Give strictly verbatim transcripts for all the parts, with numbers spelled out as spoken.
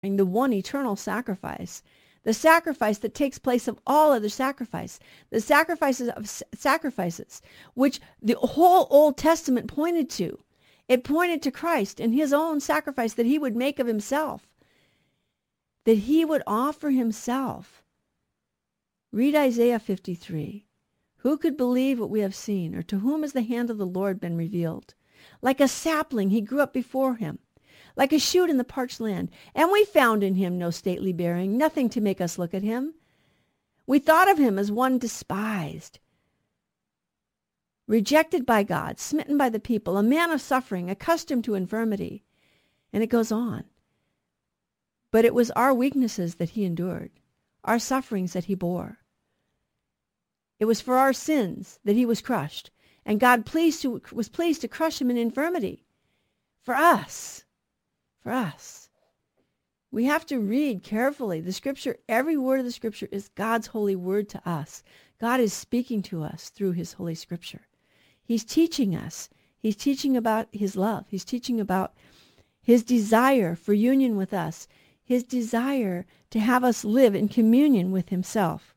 the one eternal sacrifice, the sacrifice that takes place of all other sacrifice, the sacrifices of s- sacrifices, which the whole Old Testament pointed to. It pointed to Christ and his own sacrifice that he would make of himself, that he would offer himself. Read Isaiah fifty-three. Who could believe what we have seen, or to whom has the hand of the Lord been revealed? Like a sapling he grew up before him, like a shoot in the parched land. And we found in him no stately bearing, nothing to make us look at him. We thought of him as one despised, rejected by God, smitten by the people, a man of suffering, accustomed to infirmity. And it goes on. But it was our weaknesses that he endured, our sufferings that he bore. It was for our sins that he was crushed, and God pleased to, was pleased to crush him in infirmity. For us, for us. We have to read carefully. The scripture, every word of the scripture is God's holy word to us. God is speaking to us through his holy scripture. He's teaching us. He's teaching about his love. He's teaching about his desire for union with us, his desire to have us live in communion with himself.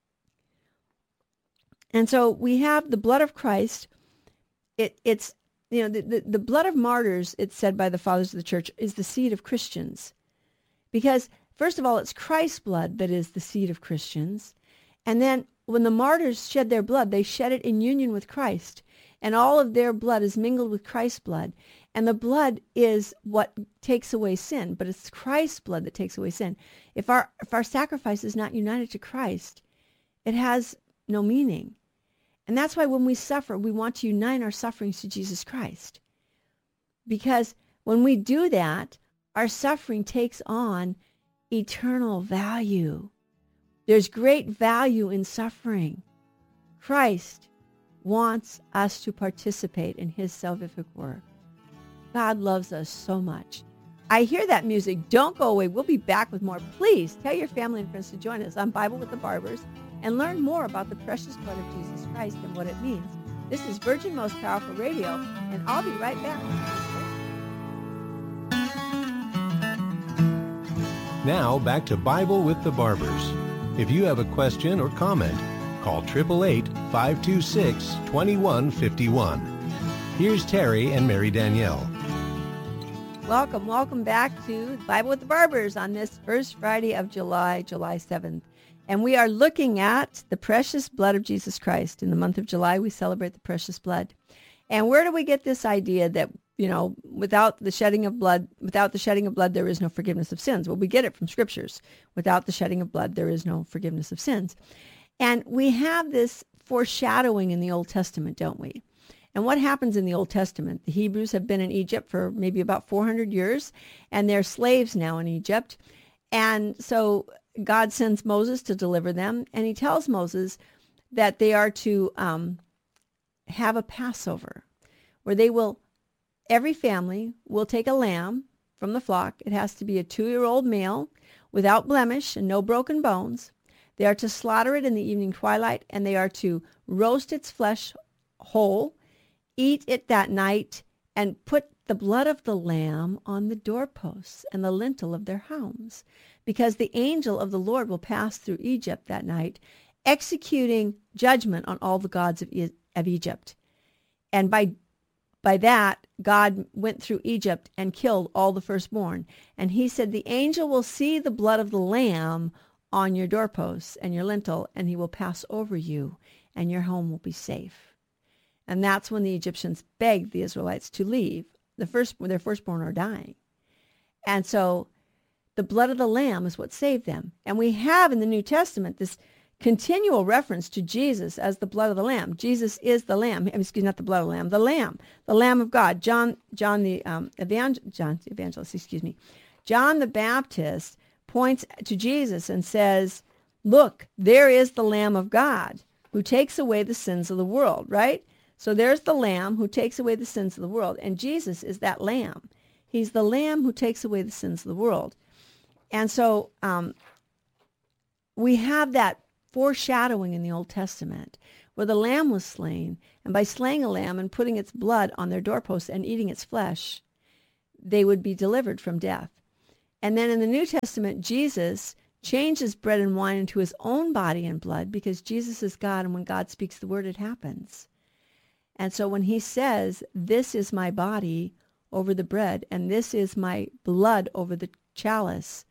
And so we have the blood of Christ. It, it's, you know, the, the, the blood of martyrs, it's said by the fathers of the church, is the seed of Christians. Because, first of all, it's Christ's blood that is the seed of Christians. And then when the martyrs shed their blood, they shed it in union with Christ. And all of their blood is mingled with Christ's blood. And the blood is what takes away sin, but it's Christ's blood that takes away sin. If our if our sacrifice is not united to Christ, it has no meaning. And that's why when we suffer, we want to unite our sufferings to Jesus Christ. Because when we do that, our suffering takes on eternal value. There's great value in suffering. Christ wants us to participate in his salvific work. God loves us so much. I hear that music. Don't go away. We'll be back with more. Please tell your family and friends to join us on Bible with the Barbers and learn more about the precious blood of Jesus Christ and what it means. This is Virgin Most Powerful Radio, and I'll be right back. Now back to Bible with the Barbers. If you have a question or comment, call eight eight eight, five two six, two one five one. Here's Terry and Mary Danielle. Welcome, welcome back to Bible with the Barbers on this first Friday of July, July seventh. And we are looking at the precious blood of Jesus Christ. In the month of July, we celebrate the precious blood. And where do we get this idea that, you know, without the shedding of blood, without the shedding of blood, there is no forgiveness of sins? Well, we get it from scriptures. Without the shedding of blood, there is no forgiveness of sins. And we have this foreshadowing in the Old Testament, don't we? And what happens in the Old Testament? The Hebrews have been in Egypt for maybe about four hundred years, and they're slaves now in Egypt. And so God sends Moses to deliver them, and he tells Moses that they are to um, have a Passover, where they will, every family will take a lamb from the flock. It has to be a two-year-old male without blemish and no broken bones. They are to slaughter it in the evening twilight, and they are to roast its flesh whole, eat it that night, and put the blood of the lamb on the doorposts and the lintel of their homes, because the angel of the Lord will pass through Egypt that night, executing judgment on all the gods of, e- of Egypt. And by by that, God went through Egypt and killed all the firstborn. And he said, the angel will see the blood of the lamb on your doorposts and your lintel, and he will pass over you, and your home will be safe. And that's when the Egyptians begged the Israelites to leave. The first, their firstborn are dying. And so the blood of the lamb is what saved them. And we have in the New Testament this continual reference to Jesus as the blood of the lamb. Jesus is the lamb. Excuse me, not the blood of the lamb, the lamb, the Lamb of God. John, John the um, evangel- John the evangelist, excuse me, John the Baptist points to Jesus and says, "Look, there is the Lamb of God who takes away the sins of the world." Right? So there's the Lamb who takes away the sins of the world, and Jesus is that Lamb. He's the Lamb who takes away the sins of the world. And so um, we have that foreshadowing in the Old Testament where the lamb was slain, and by slaying a lamb and putting its blood on their doorposts and eating its flesh, they would be delivered from death. And then in the New Testament, Jesus changes bread and wine into his own body and blood because Jesus is God, and when God speaks the word, it happens. And so when he says, this is my body over the bread, and this is my blood over the chalice,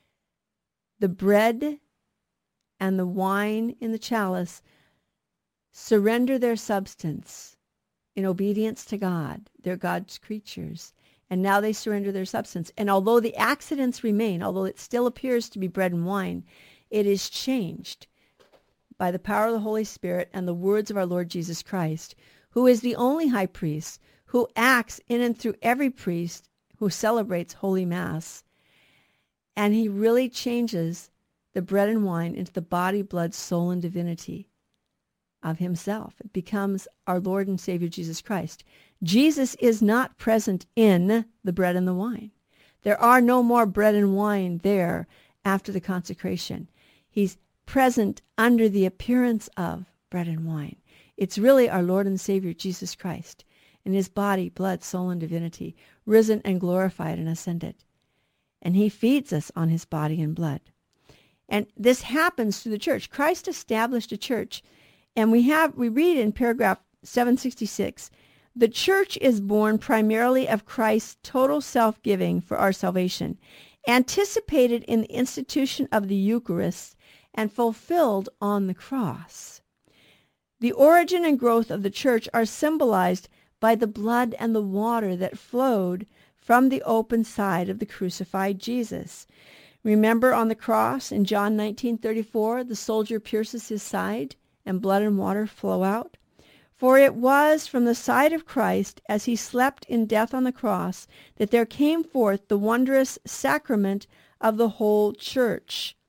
the bread and the wine in the chalice surrender their substance in obedience to God. They're God's creatures. And now they surrender their substance. And although the accidents remain, although it still appears to be bread and wine, it is changed by the power of the Holy Spirit and the words of our Lord Jesus Christ, who is the only high priest, who acts in and through every priest who celebrates Holy Mass. And he really changes the bread and wine into the body, blood, soul, and divinity of himself. It becomes our Lord and Savior Jesus Christ. Jesus is not present in the bread and the wine. There are no more bread and wine there after the consecration. He's present under the appearance of bread and wine. It's really our Lord and Savior Jesus Christ in his body, blood, soul, and divinity, risen and glorified and ascended. And he feeds us on his body and blood. And this happens through the church. Christ established a church. And we have, we read in paragraph seven sixty-six, the church is born primarily of Christ's total self-giving for our salvation, anticipated in the institution of the Eucharist and fulfilled on the cross. The origin and growth of the church are symbolized by the blood and the water that flowed from the open side of the crucified Jesus. Remember on the cross in John nineteen thirty-four, the soldier pierces his side and blood and water flow out? For it was from the side of Christ, as he slept in death on the cross, that there came forth the wondrous sacrament of the whole church.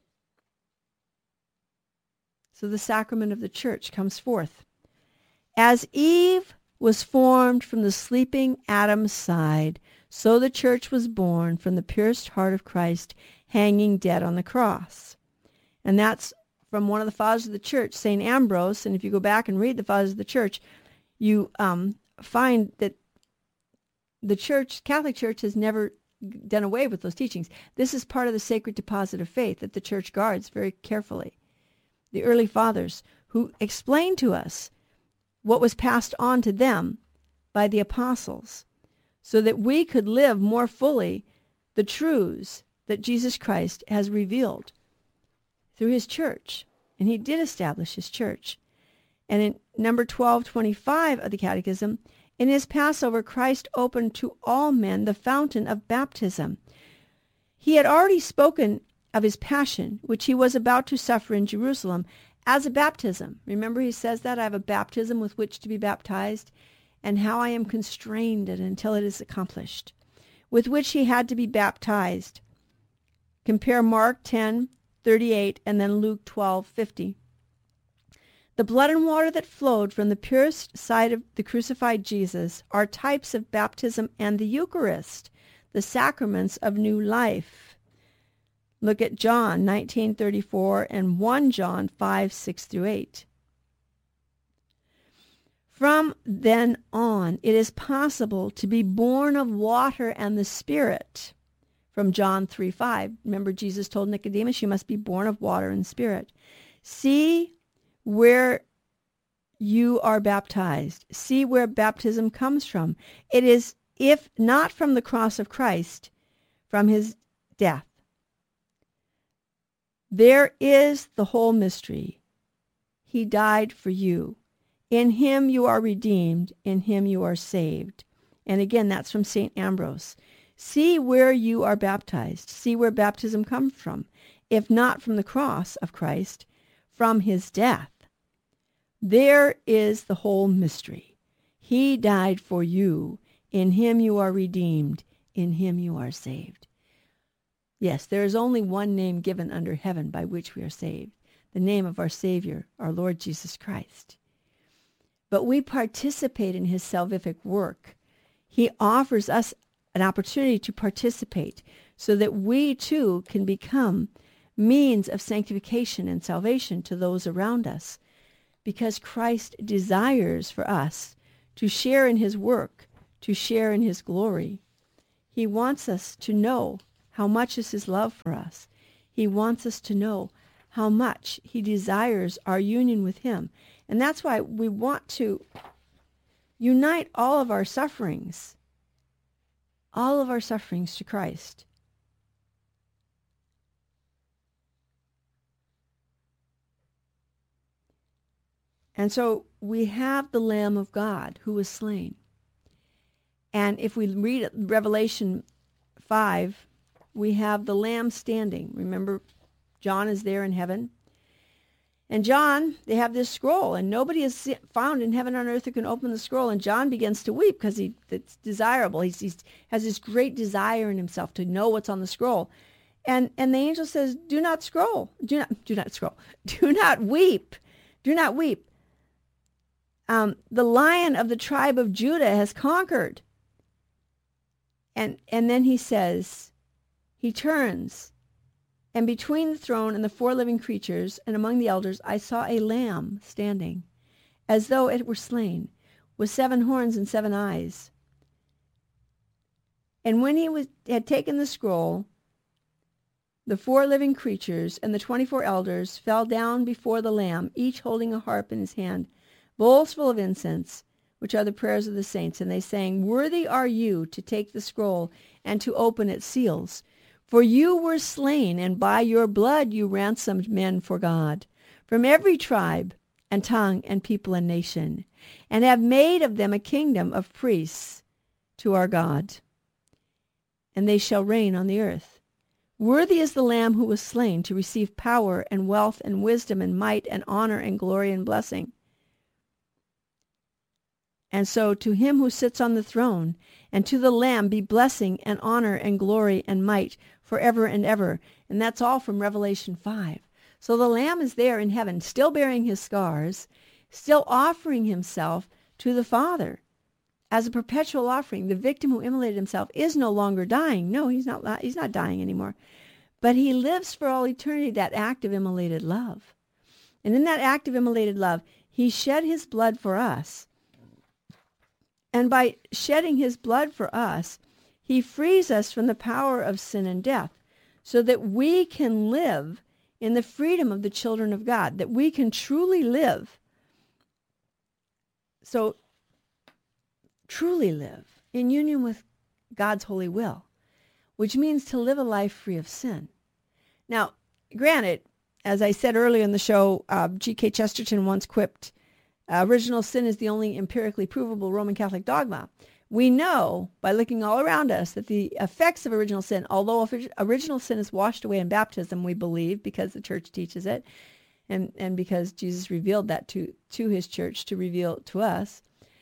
So the sacrament of the church comes forth. As Eve was formed from the sleeping Adam's side, so the church was born from the pierced heart of Christ, hanging dead on the cross. And that's from one of the fathers of the church, Saint Ambrose. And if you go back and read the fathers of the church, you um, find that the church, Catholic Church, has never done away with those teachings. This is part of the sacred deposit of faith that the church guards very carefully. The early fathers who explained to us what was passed on to them by the apostles, so that we could live more fully the truths that Jesus Christ has revealed through his church. And he did establish his church. And in number twelve twenty-five of the Catechism, in his Passover, Christ opened to all men the fountain of baptism. He had already spoken of his passion, which he was about to suffer in Jerusalem, as a baptism. Remember, he says that, I have a baptism with which to be baptized, and how I am constrained until it is accomplished, with which he had to be baptized. Compare Mark ten thirty-eight and then Luke twelve fifty. The blood and water that flowed from the pierced side of the crucified Jesus are types of baptism and the Eucharist, the sacraments of new life. Look at John nineteen thirty-four and First John five six through eight. From then on, it is possible to be born of water and the Spirit. From John three five. Remember, Jesus told Nicodemus, you must be born of water and Spirit. See where you are baptized. See where baptism comes from. It is, if not from the cross of Christ, from his death. There is the whole mystery. He died for you. In him you are redeemed. In him you are saved. And again, that's from Saint Ambrose. See where you are baptized. See where baptism comes from. If not from the cross of Christ, from his death. There is the whole mystery. He died for you. In him you are redeemed. In him you are saved. Yes, there is only one name given under heaven by which we are saved, the name of our Savior, our Lord Jesus Christ. But we participate in his salvific work. He offers us an opportunity to participate so that we too can become means of sanctification and salvation to those around us, because Christ desires for us to share in his work, to share in his glory. He wants us to know how much is his love for us. He wants us to know how much he desires our union with him. And that's why we want to unite all of our sufferings, all of our sufferings to Christ. And so we have the Lamb of God who was slain. And if we read Revelation five, we have the Lamb standing. Remember, John is there in heaven. And John, they have this scroll, and nobody is found in heaven or on earth who can open the scroll. And John begins to weep because he it's desirable. He has this great desire in himself to know what's on the scroll. And and the angel says, "Do not scroll. Do not do not scroll. Do not weep. Do not weep. Um, the Lion of the tribe of Judah has conquered." And and then he says, he turns. And between the throne and the four living creatures and among the elders, I saw a lamb standing, as though it were slain, with seven horns and seven eyes. And when he was, had taken the scroll, the four living creatures and the twenty-four elders fell down before the Lamb, each holding a harp in his hand, bowls full of incense, which are the prayers of the saints. And they sang, "Worthy are you to take the scroll and to open its seals. For you were slain, and by your blood you ransomed men for God, from every tribe and tongue and people and nation, and have made of them a kingdom of priests to our God. And they shall reign on the earth. Worthy is the Lamb who was slain to receive power and wealth and wisdom and might and honor and glory and blessing." And so to him who sits on the throne and to the Lamb be blessing and honor and glory and might forever and ever. And that's all from Revelation five. So the Lamb is there in heaven, still bearing his scars, still offering himself to the Father as a perpetual offering. The victim who immolated himself is no longer dying. No, he's not, he's not dying anymore. But he lives for all eternity, that act of immolated love. And in that act of immolated love, he shed his blood for us. And by shedding his blood for us, he frees us from the power of sin and death so that we can live in the freedom of the children of God, that we can truly live. So, truly live in union with God's holy will, which means to live a life free of sin. Now, granted, as I said earlier in the show, uh, G K Chesterton once quipped, Uh, original sin is the only empirically provable Roman Catholic dogma. We know by looking all around us that the effects of original sin, although original sin is washed away in baptism, we believe, because the church teaches it, and, and because Jesus revealed that to, to his church to reveal to us,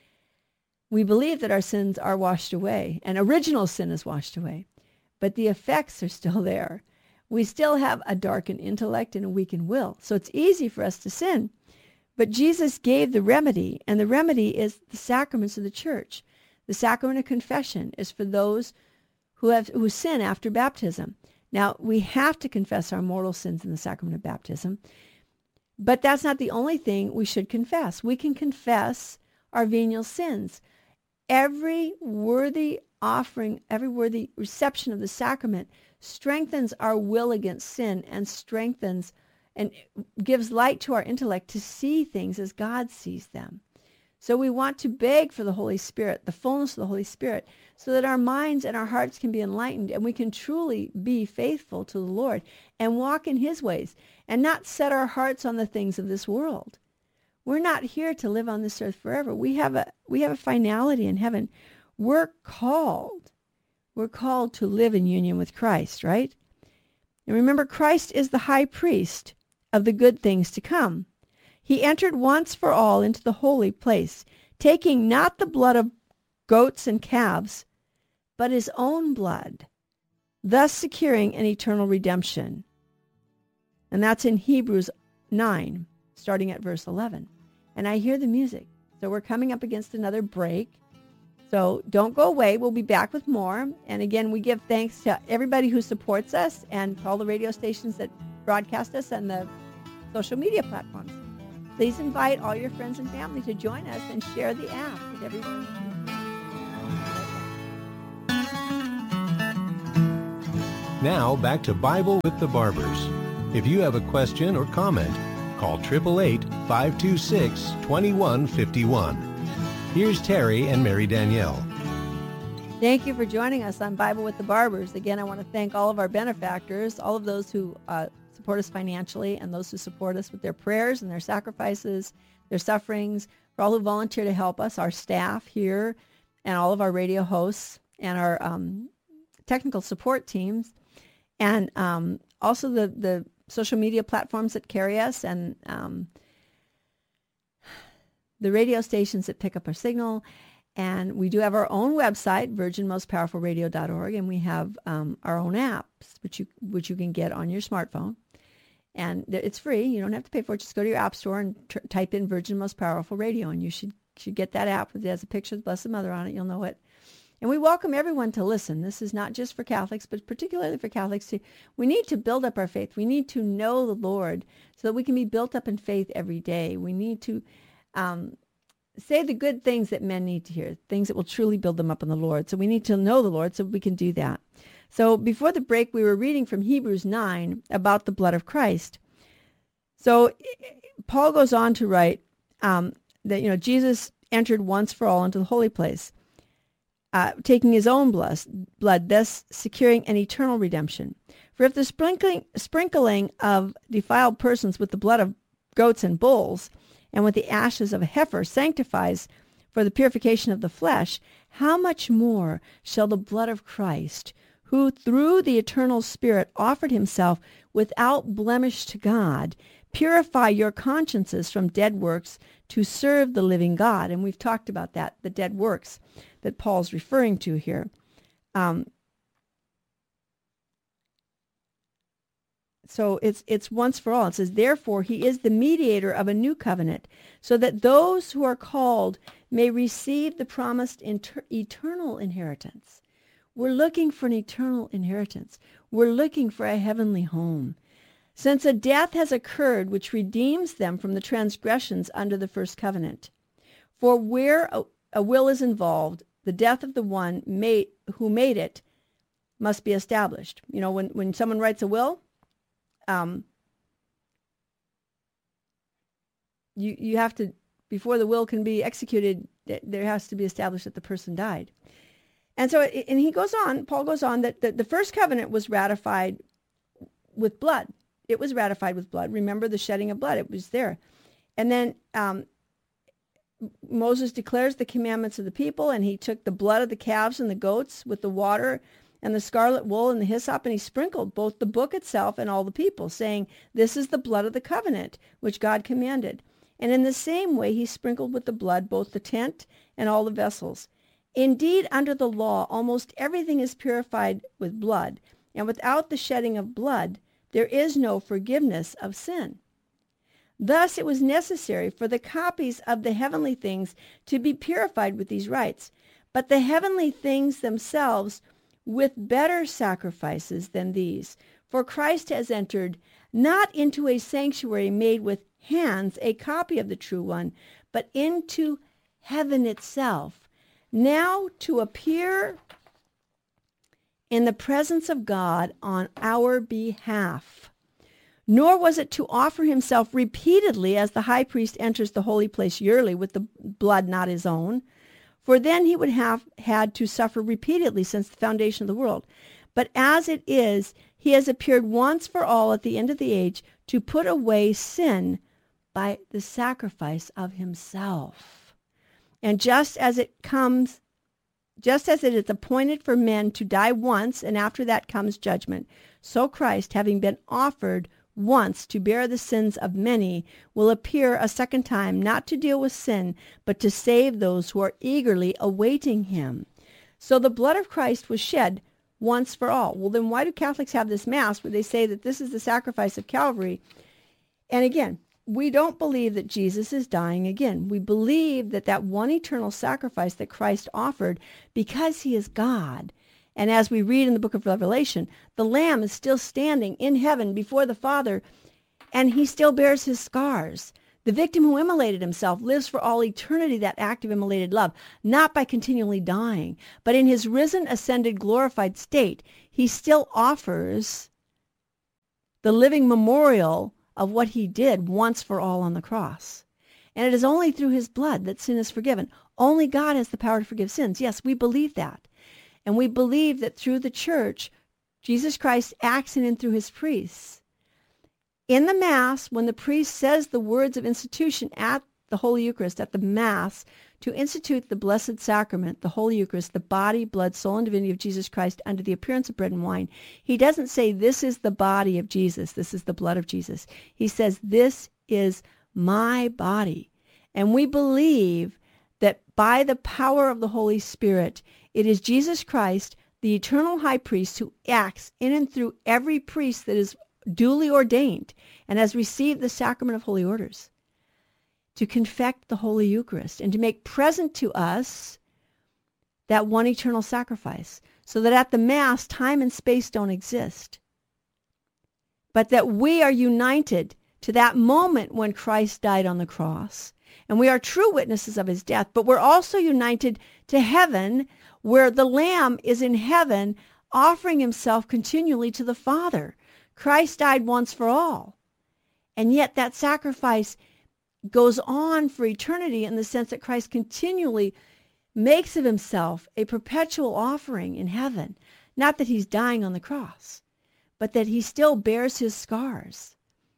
we believe that our sins are washed away, and original sin is washed away. But the effects are still there. We still have a darkened intellect and a weakened will, so it's easy for us to sin. But Jesus gave the remedy, and the remedy is the sacraments of the church. The sacrament of confession is for those who have who sin after baptism. Now, we have to confess our mortal sins in the sacrament of baptism, but that's not the only thing we should confess. We can confess our venial sins. Every worthy offering, every worthy reception of the sacrament strengthens our will against sin and strengthens and gives light to our intellect to see things as God sees them. So we want to beg for the Holy Spirit, the fullness of the Holy Spirit, so that our minds and our hearts can be enlightened and we can truly be faithful to the Lord and walk in his ways and not set our hearts on the things of this world. We're not here to live on this earth forever. We have a we have a finality in heaven. We're called. We're called to live in union with Christ, right? And remember, Christ is the high priest of the good things to come. He entered once for all into the holy place, taking not the blood of goats and calves, but his own blood, thus securing an eternal redemption. And that's in Hebrews nine, starting at verse eleven. And I hear the music. So we're coming up against another break. So don't go away. We'll be back with more. And again, we give thanks to everybody who supports us and all the radio stations that broadcast us and the social media platforms. Please invite all your friends and family to join us and share the app with everyone. Now back to Bible with the Barbers. If you have a question or comment, call eight eight eight, five two six, two one five one. Here's Terry and Mary Danielle. Thank you for joining us on Bible with the Barbers. Again, I want to thank all of our benefactors, all of those who uh, support us financially, and those who support us with their prayers and their sacrifices, their sufferings, for all who volunteer to help us, our staff here, and all of our radio hosts, and our um, technical support teams, and um, also the, the social media platforms that carry us, and um, the radio stations that pick up our signal. And we do have our own website, virgin most powerful radio dot org, and we have um, our own apps, which you which you can get on your smartphone. And it's free. You don't have to pay for it. Just go to your app store and t- type in Virgin Most Powerful Radio, and you should should get that app. It has a picture of the Blessed Mother on it. You'll know it. And we welcome everyone to listen. This is not just for Catholics, but particularly for Catholics. To, we need to build up our faith. We need to know the Lord so that we can be built up in faith every day. We need to um, say the good things that men need to hear, things that will truly build them up in the Lord. So we need to know the Lord so we can do that. So before the break, we were reading from Hebrews nine about the blood of Christ. So Paul goes on to write um, that, you know, Jesus entered once for all into the holy place, uh, taking his own blood, blood, thus securing an eternal redemption. For if the sprinkling, sprinkling of defiled persons with the blood of goats and bulls and with the ashes of a heifer sanctifies for the purification of the flesh, how much more shall the blood of Christ, who through the eternal Spirit offered himself without blemish to God, purify your consciences from dead works to serve the living God. And we've talked about that, the dead works that Paul's referring to here. Um, so it's it's once for all. It says, therefore, he is the mediator of a new covenant, so that those who are called may receive the promised inter- eternal inheritance. We're looking for an eternal inheritance. We're looking for a heavenly home. Since a death has occurred which redeems them from the transgressions under the first covenant. For where a, a will is involved, the death of the one made, who made it must be established. You know, when, when someone writes a will, um, you you have to, before the will can be executed, there has to be established that the person died. And so, and he goes on, Paul goes on, that the, the first covenant was ratified with blood. It was ratified with blood. Remember the shedding of blood. It was there. And then um, Moses declares the commandments of the people, and he took the blood of the calves and the goats with the water and the scarlet wool and the hyssop, and he sprinkled both the book itself and all the people, saying, this is the blood of the covenant, which God commanded. And in the same way he sprinkled with the blood both the tent and all the vessels. Indeed, under the law, almost everything is purified with blood, and without the shedding of blood, there is no forgiveness of sin. Thus it was necessary for the copies of the heavenly things to be purified with these rites, but the heavenly things themselves with better sacrifices than these. For Christ has entered not into a sanctuary made with hands, a copy of the true one, but into heaven itself, now to appear in the presence of God on our behalf. Nor was it to offer himself repeatedly as the high priest enters the holy place yearly with the blood not his own, for then he would have had to suffer repeatedly since the foundation of the world. But as it is, he has appeared once for all at the end of the age to put away sin by the sacrifice of himself. And just as it comes Just as it is appointed for men to die once, and after that comes judgment, so Christ, having been offered once to bear the sins of many, will appear a second time, not to deal with sin, but to save those who are eagerly awaiting him. So the blood of Christ was shed once for all. Well, then why do Catholics have this Mass where they say that this is the sacrifice of Calvary? And again, we don't believe that Jesus is dying again. We believe that that one eternal sacrifice that Christ offered, because he is God, and as we read in the book of Revelation, the Lamb is still standing in heaven before the Father, and he still bears his scars. The victim who immolated himself lives for all eternity that act of immolated love, not by continually dying, but in his risen, ascended, glorified state, he still offers the living memorial of what he did once for all on the cross. And it is only through his blood that sin is forgiven. Only God has the power to forgive sins. Yes, we believe that. And we believe that through the church, Jesus Christ acts in and through his priests. In the Mass, when the priest says the words of institution at the Holy Eucharist, at the Mass, to institute the Blessed Sacrament, the Holy Eucharist, the body, blood, soul, and divinity of Jesus Christ under the appearance of bread and wine, he doesn't say, this is the body of Jesus, this is the blood of Jesus. He says, this is my body. And we believe that by the power of the Holy Spirit, it is Jesus Christ, the eternal high priest, who acts in and through every priest that is duly ordained and has received the sacrament of holy orders, to confect the Holy Eucharist and to make present to us that one eternal sacrifice, so that at the Mass, time and space don't exist, but that we are united to that moment when Christ died on the cross, and we are true witnesses of his death, but we're also united to heaven, where the Lamb is in heaven offering himself continually to the Father. Christ died once for all, and yet that sacrifice goes on for eternity in the sense that Christ continually makes of himself a perpetual offering in heaven. Not that he's dying on the cross, but that he still bears his scars.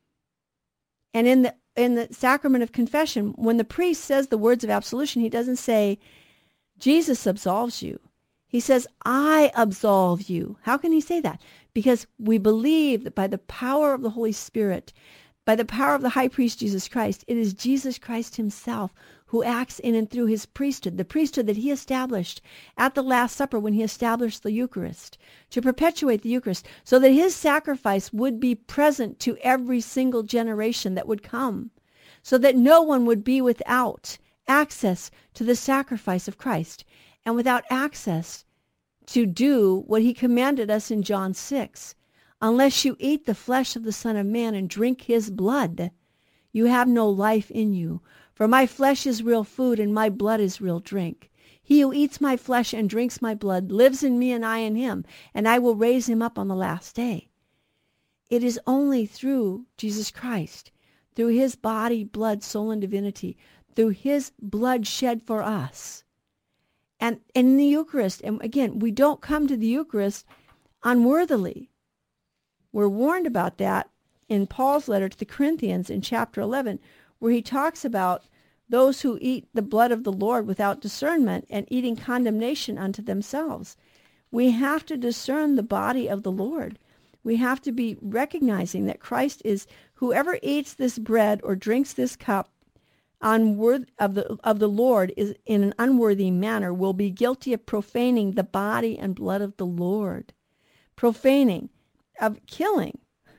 And in the in the sacrament of confession, when the priest says the words of absolution, he doesn't say, Jesus absolves you. He says, I absolve you. How can he say that? Because we believe that by the power of the Holy Spirit, by the power of the high priest Jesus Christ, it is Jesus Christ himself who acts in and through his priesthood, the priesthood that he established at the Last Supper when he established the Eucharist, to perpetuate the Eucharist, so that his sacrifice would be present to every single generation that would come, so that no one would be without access to the sacrifice of Christ and without access to do what he commanded us in John six. Unless you eat the flesh of the Son of Man and drink his blood, you have no life in you. For my flesh is real food and my blood is real drink. He who eats my flesh and drinks my blood lives in me and I in him, and I will raise him up on the last day. It is only through Jesus Christ, through his body, blood, soul, and divinity, through his blood shed for us. And, and in the Eucharist, and again, we don't come to the Eucharist unworthily. We're warned about that in Paul's letter to the Corinthians in chapter eleven, where he talks about those who eat the blood of the Lord without discernment and eating condemnation unto themselves. We have to discern the body of the Lord. We have to be recognizing that Christ is, whoever eats this bread or drinks this cup unworthy of the of the Lord is in an unworthy manner, will be guilty of profaning the body and blood of the Lord. Profaning, of killing.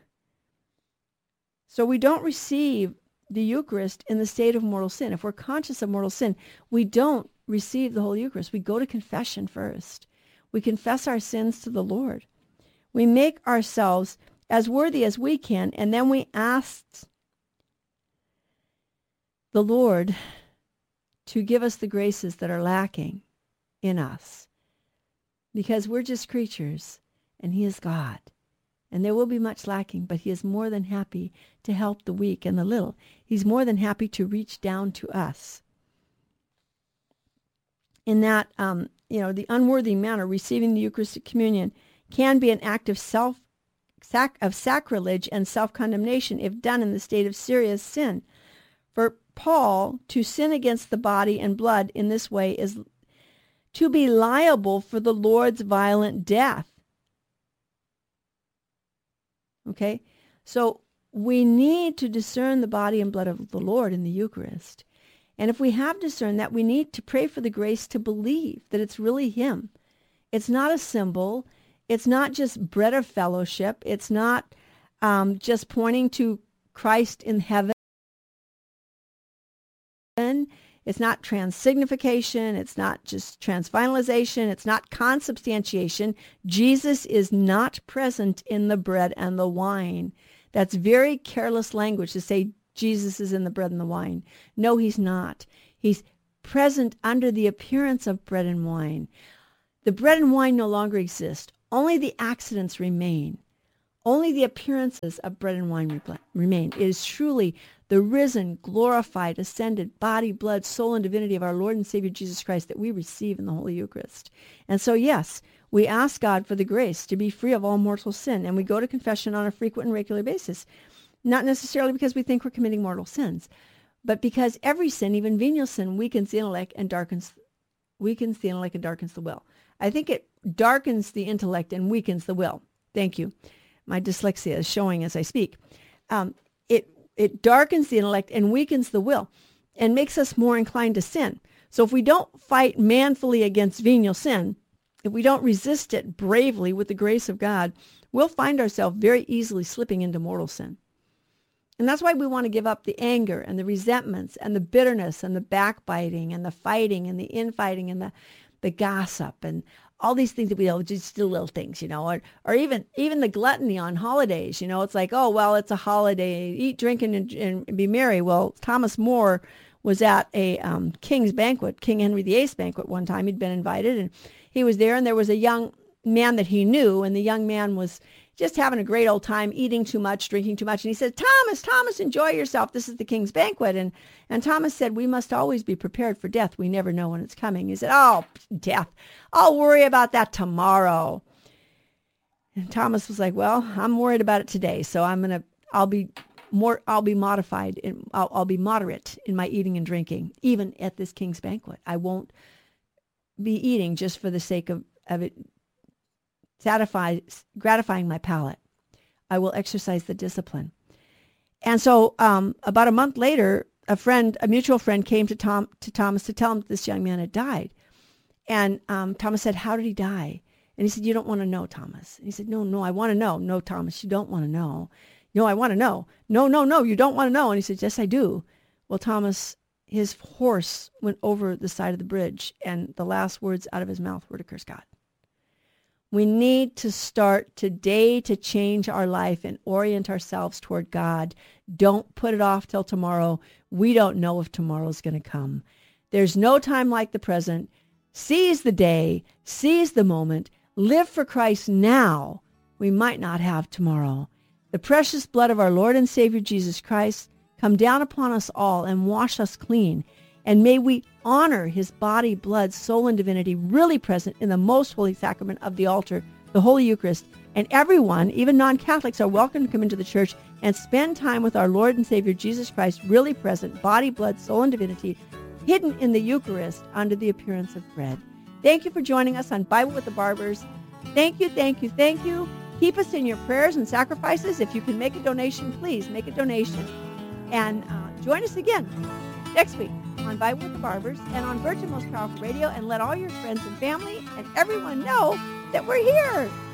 So we don't receive the Eucharist in the state of mortal sin. If we're conscious of mortal sin, we don't receive the Holy Eucharist. We go to confession first. We confess our sins to the Lord. We make ourselves as worthy as we can, and then we ask the Lord to give us the graces that are lacking in us, because we're just creatures and he is God. And there will be much lacking, but he is more than happy to help the weak and the little. He's more than happy to reach down to us. In that, um, you know, the unworthy manner, receiving the Eucharistic communion can be an act of self, sac- of sacrilege and self-condemnation if done in the state of serious sin. For Paul, to sin against the body and blood in this way is to be liable for the Lord's violent death. Okay, so we need to discern the body and blood of the Lord in the Eucharist. And if we have discerned that, we need to pray for the grace to believe that it's really him. It's not a symbol. It's not just bread of fellowship. It's not um, just pointing to Christ in heaven. It's not transsignification. It's not just transfinalization. It's not consubstantiation. Jesus is not present in the bread and the wine. That's very careless language to say Jesus is in the bread and the wine. No, he's not. He's present under the appearance of bread and wine. The bread and wine no longer exist. Only the accidents remain. Only the appearances of bread and wine remain. It is truly the risen, glorified, ascended body, blood, soul, and divinity of our Lord and Savior Jesus Christ that we receive in the Holy Eucharist. And so, yes, we ask God for the grace to be free of all mortal sin, and we go to confession on a frequent and regular basis, not necessarily because we think we're committing mortal sins, but because every sin, even venial sin, weakens the intellect and darkens, weakens the intellect and darkens the will. I think it darkens the intellect and weakens the will. Thank you. My dyslexia is showing as I speak. Um, it it darkens the intellect and weakens the will and makes us more inclined to sin. So if we don't fight manfully against venial sin, if we don't resist it bravely with the grace of God, we'll find ourselves very easily slipping into mortal sin. And that's why we want to give up the anger and the resentments and the bitterness and the backbiting and the fighting and the infighting and the, the gossip and all these things that we do, just the little things, you know, or, or even even the gluttony on holidays. You know, it's like, oh, well, it's a holiday, eat, drink, and, and be merry. Well, Thomas More was at a um, king's banquet, King Henry the Eighth's banquet one time. He'd been invited, and he was there, and there was a young man that he knew, and the young man was just having a great old time, eating too much, drinking too much. And he said, Thomas, Thomas, enjoy yourself. This is the king's banquet. And and Thomas said, we must always be prepared for death. We never know when it's coming. He said, oh, death. I'll worry about that tomorrow. And Thomas was like, well, I'm worried about it today. So I'm going to, I'll be more, I'll be modified. In, I'll, I'll be moderate in my eating and drinking, even at this king's banquet. I won't be eating just for the sake of, of it satisfy, gratifying my palate. I will exercise the discipline. And so um, about a month later, a friend, a mutual friend came to Tom to Thomas to tell him that this young man had died. And um, Thomas said, how did he die? And he said, you don't want to know, Thomas. And he said, no, no, I want to know. No, Thomas, you don't want to know. No, I want to know. No, no, no, you don't want to know. And he said, yes, I do. Well, Thomas, his horse went over the side of the bridge, and the last words out of his mouth were to curse God. We need to start today to change our life and orient ourselves toward God. Don't put it off till tomorrow. We don't know if tomorrow is going to come. There's no time like the present. Seize the day. Seize the moment. Live for Christ now. We might not have tomorrow. The precious blood of our Lord and Savior Jesus Christ come down upon us all and wash us clean. And may we honor his body, blood, soul, and divinity really present in the most holy sacrament of the altar, the Holy Eucharist. And everyone, even non-Catholics, are welcome to come into the church and spend time with our Lord and Savior Jesus Christ, really present, body, blood, soul, and divinity, hidden in the Eucharist under the appearance of bread. Thank you for joining us on Bible with the Barbers. Thank you, thank you, thank you. Keep us in your prayers and sacrifices. If you can make a donation, please make a donation. And uh, join us again next week on Bible with the Barbers and on Virgin Most Powerful Radio, and let all your friends and family and everyone know that we're here.